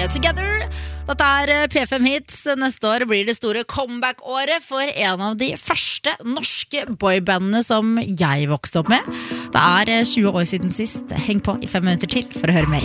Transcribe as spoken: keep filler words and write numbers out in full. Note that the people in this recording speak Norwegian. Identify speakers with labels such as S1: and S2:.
S1: Together. Dette er P fem Hits. Neste år blir det store comeback-året for en av de første norske boybandene som jeg vokste opp med. Det er tjue år siden sist. Heng på i fem minutter til for å høre mer.